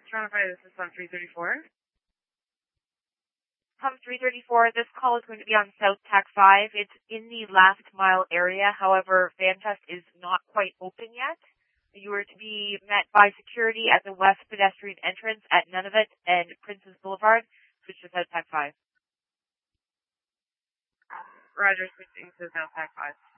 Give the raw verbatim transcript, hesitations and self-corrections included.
Toronto Fire, this is Hum three thirty-four. Hum three thirty-four, this call is going to be on South Tac five. It's in the last mile area. However, Vanfest is not quite open yet. You are to be met by security at the west pedestrian entrance at Nunavut and Princess Boulevard. Switch to South Tac five. Roger, switching to South Tac five.